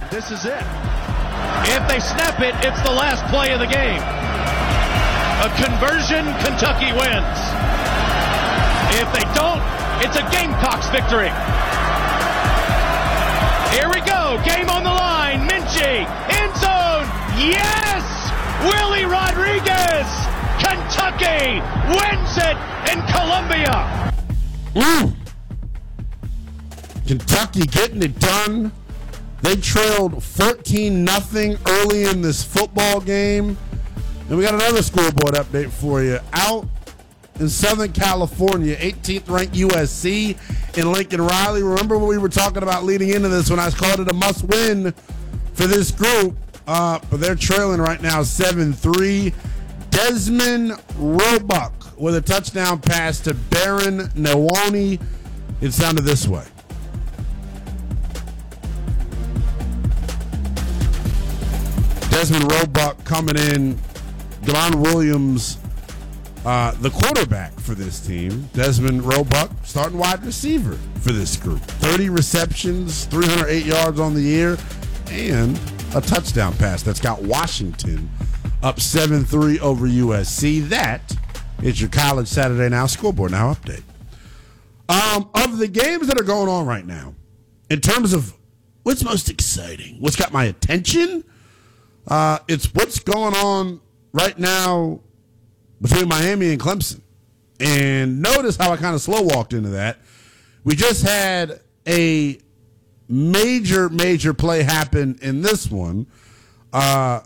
This is it. If they snap it, it's the last play of the game. A conversion, Kentucky wins. If they don't, it's a Gamecocks victory. Here we go. Game on the line. Minchie. End zone. Yes! Willie Rodriguez. Kentucky wins it in Columbia. Kentucky getting it done. They trailed 14-0 early in this football game. And we got another scoreboard update for you. Out in Southern California, 18th ranked USC in Lincoln Riley. Remember when we were talking about leading into this when I called it a must-win for this group? But they're trailing right now 7-3. Desmond Roebuck with a touchdown pass to Baron Nawani. It sounded this way. Desmond Roebuck coming in. Devon Williams, the quarterback for this team. Desmond Roebuck, starting wide receiver for this group. 30 receptions, 308 yards on the year, and a touchdown pass that's got Washington up 7-3 over USC. That is your College Saturday Now Scoreboard Now update. Of the games that are going on right now, in terms of what's most exciting, what's got my attention, it's what's going on right now between Miami and Clemson. And notice how I kind of slow walked into that. We just had a major play happen in this one. And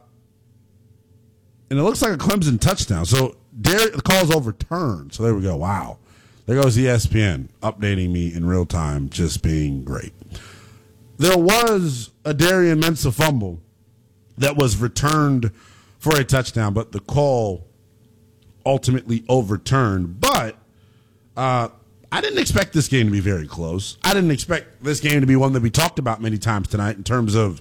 it looks like a Clemson touchdown. So the call's overturned. So there we go. Wow. There goes ESPN updating me in real time, just being great. There was a Darian Mensah fumble that was returned for a touchdown, but the call ultimately overturned. But I didn't expect this game to be very close. I didn't expect this game to be one that we talked about many times tonight in terms of,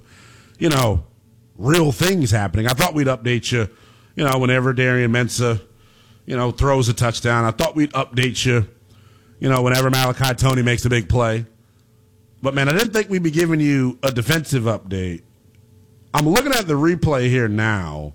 real things happening. I thought we'd update you, whenever Darian Mensah, throws a touchdown. I thought we'd update you, whenever Malachi Toney makes a big play. But, man, I didn't think we'd be giving you a defensive update. I'm looking at the replay here now.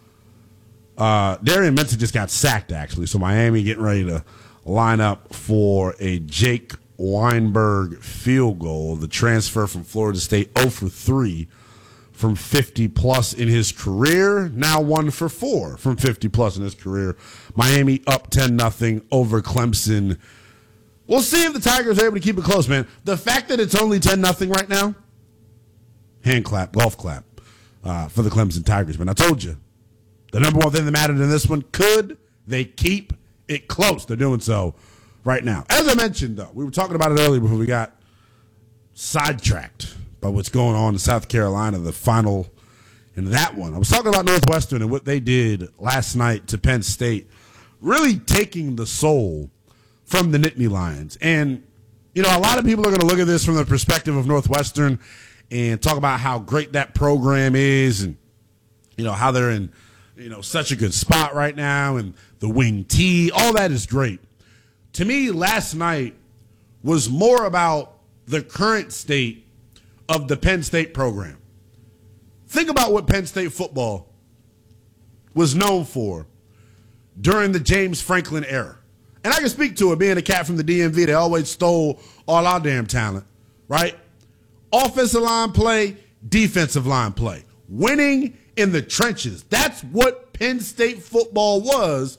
Darian Mensah just got sacked, actually. So Miami getting ready to line up for a Jake Weinberg field goal. The transfer from Florida State, 0 for 3 from 50-plus in his career. Now 1 for 4 from 50-plus in his career. Miami up 10-0 over Clemson. We'll see if the Tigers are able to keep it close, man. The fact that it's only 10-0 right now, hand clap, golf clap for the Clemson Tigers. Man, I told you. The number one thing that mattered in this one, could they keep it close? They're doing so right now. As I mentioned, though, we were talking about it earlier before we got sidetracked by what's going on in South Carolina, the final in that one. I was talking about Northwestern and what they did last night to Penn State, really taking the soul from the Nittany Lions. And, a lot of people are going to look at this from the perspective of Northwestern and talk about how great that program is and, how they're in such a good spot right now, and the wing T, all that is great. To me, last night was more about the current state of the Penn State program. Think about what Penn State football was known for during the James Franklin era. And I can speak to it, being a cat from the DMV, they always stole all our damn talent, right? Offensive line play, defensive line play. Winning in the trenches. That's what Penn State football was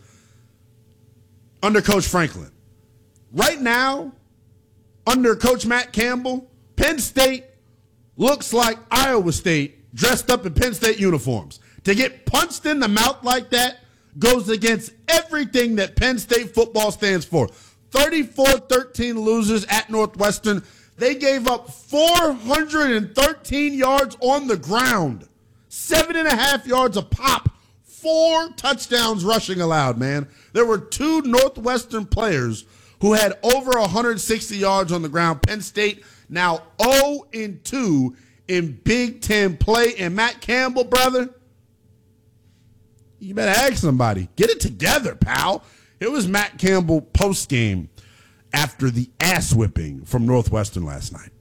under Coach Franklin. Right now, under Coach Matt Campbell, Penn State looks like Iowa State dressed up in Penn State uniforms. To get punched in the mouth like that goes against everything that Penn State football stands for. 34-13 losers at Northwestern. They gave up 413 yards on the ground. 7.5 yards a pop, 4 touchdowns rushing allowed, man. There were 2 Northwestern players who had over 160 yards on the ground. Penn State now 0-2 in Big Ten play. And Matt Campbell, brother, you better ask somebody. Get it together, pal. It was Matt Campbell post-game after the ass whipping from Northwestern last night.